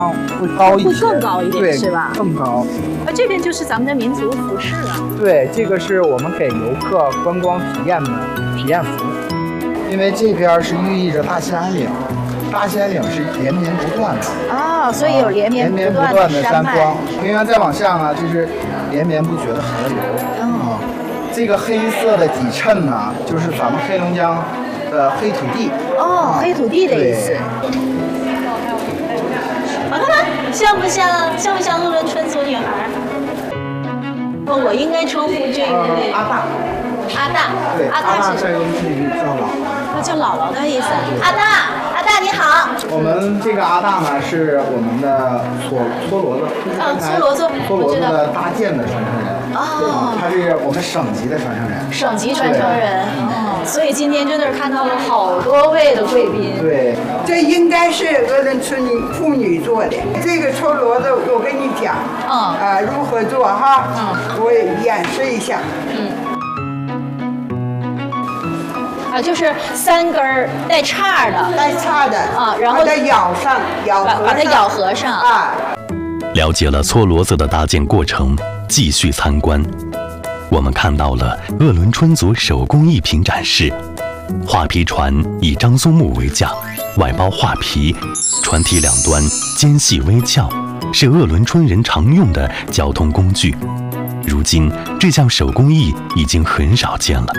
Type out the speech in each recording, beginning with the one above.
会高一些， 会更高一点， 对， 是吧？ 更高。 这边就是咱们的民族服饰啊。 对，这个是我们给游客观光体验的体验服，因为这边是寓意着大兴安岭，大兴安岭是连绵不断的。 哦，所以有连绵不断的山峰，平原再往下呢，就是连绵不绝的河流。这个黑色的底衬呢，就是咱们黑龙江的黑土地。 哦，黑土地的意思。我看看像不像鄂伦春族女孩？我应该称呼这个阿大。 阿大， 对， 阿大是在鄂伦春里叫姥姥。 那叫姥姥的意思。阿大你好。 我们这个阿大呢，是我们的搓骡子，搓骡子的搭建的传承人。哦，他是我们省级的传承人。 省级传承人。哦，所以今天真的是看到了好多位的贵宾。 对， 这应该是鄂伦春妇女做的。这个搓骡子，我跟你讲，如何做哈？我演示一下。 就是3根带叉的，然后把它咬上， 把它咬合上啊。 了解了搓骡子的搭建过程，继续参观。我们看到了鄂伦春族手工艺品展示，画皮船以樟松木为架，外包画皮，船体两端尖细微翘，是鄂伦春人常用的交通工具。如今这项手工艺已经很少见了。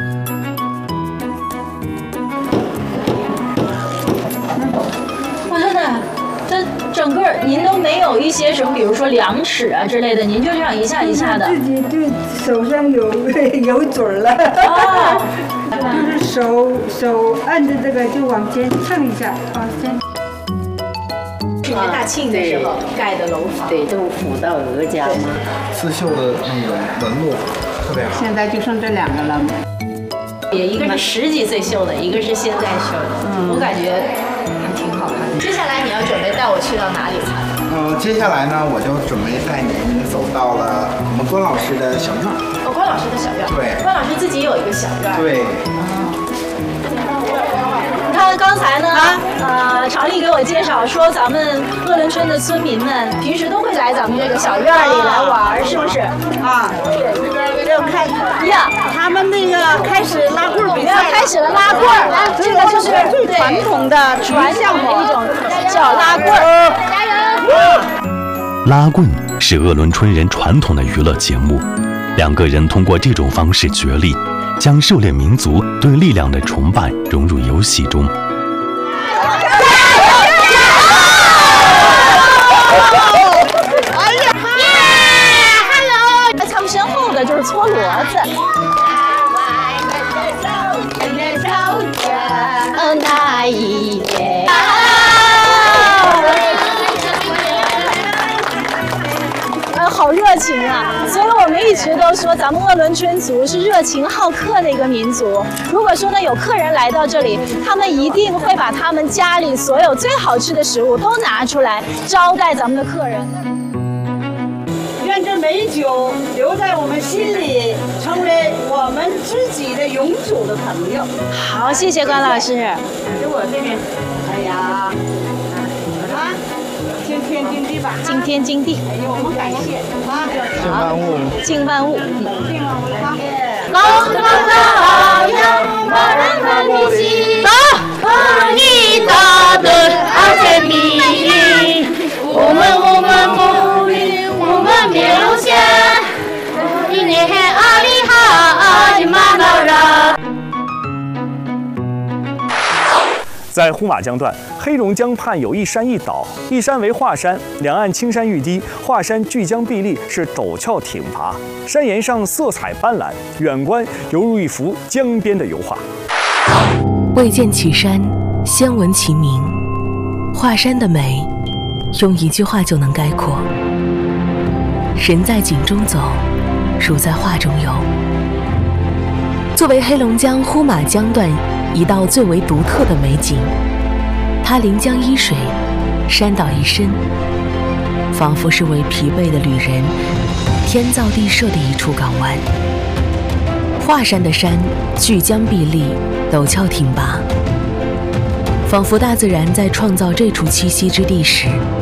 整个您都没有一些什么，比如说量尺啊之类的，您就这样一下一下的。 自己就手上有准了。哦，就是手按着这个就往前蹭一下，往前。 去年大庆的时候盖的楼房， 对，都辅到额家嘛。 刺绣的那种纹路特别好。 现在就剩这2个了。 也一个是10几岁绣的，一个是现在绣的。我感觉还挺好看的。接下来你要准备带我去到哪里参观？ 接下来呢，我就准备带您走到了我们关老师的小院。 关老师的小院。对。关老师自己有一个小院。 对。 你看刚才呢，常丽给我介绍说，咱们鄂伦春的村民们平时都会来咱们这个小院里来玩，是不是？ 要看呀， 他们那个开始拉棍比赛， 开始了拉棍儿，这个就是最传统的传统的一种叫拉棍儿。加油！ 拉棍是鄂伦春人传统的娱乐节目，2个人通过这种方式角力，将狩猎民族对力量的崇拜融入游戏中。 他们身后的就是搓骡子。那一边。好热情啊！所以我们一直都说，咱们鄂伦春族是热情好客的一个民族。如果说呢有客人来到这里，他们一定会把他们家里所有最好吃的食物都拿出来招待咱们的客人。 愿这美酒留在我们心里，成为我们知己的永久的朋友。 好，谢谢关老师。 给我这边。哎呀，惊天惊地吧！ 惊天惊地。 哎呦，我们感谢啊！ 敬万物。 敬万物。 敬万物啊！ 高高的好阳，把人们的心，和你打的阿全米，我们不离，我们没留下，一年阿里哈阿里玛瑙拉。 在呼玛江段，黑龙江畔有一山一岛，一山为华山，两岸青山欲滴，华山巨江壁立，是陡峭挺拔，山岩上色彩斑斓，远观犹如一幅江边的油画。 未见其山，先闻其名。华山的美，用一句话就能概括：人在景中走，如在画中游。作为黑龙江呼玛江段一道最为独特的美景，它临江依水，山岛一深，仿佛是为疲惫的旅人天造地设的一处港湾。华山的山巨江壁立，陡峭挺拔，仿佛大自然在创造这处栖息之地时